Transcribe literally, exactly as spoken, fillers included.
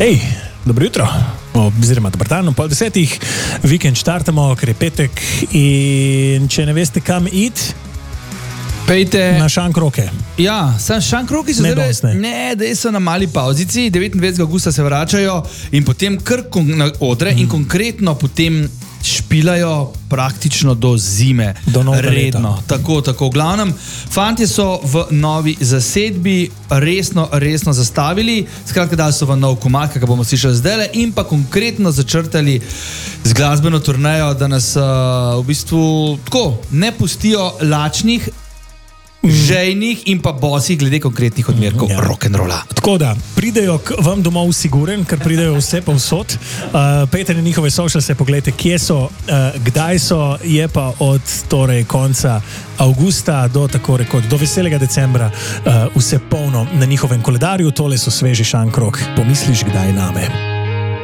Hej, dobro jutro, oziroma dober dan, ob pol desetih, vikend štartamo, ker je petek in če ne veste kam iti, pejte na šankroke. Ja, sam šankroki so Ne zdaj, danes, ne. ne, da so na mali pauzici, devetindvajsetega avgusta se vračajo in potem kar kon, na odre mm. in konkretno potem špilajo praktično do zime. Do novega redno. leta. Tako, tako. V glavnem, fantje so v novi zasedbi resno, resno zastavili, skratka dali so v nov komad, ki ga bomo slišali zdajle, in pa konkretno začrtali z glasbeno turnejo, da nas uh, v bistvu tako ne pustijo lačnih, žejnih in pa bosih glede konkretnih odmerkov Ja. rock'n'rolla. Tako da, pridejo k vam domov siguren, ker pridejo vse povsod. Uh, pejte na njihove socialse, pogledajte, kje so, uh, kdaj so, je pa od torej konca avgusta do tako rekoč, do veselega decembra uh, vse polno na njihovem koledarju. Tole so sveži šankrok. Pomisliš kdaj name?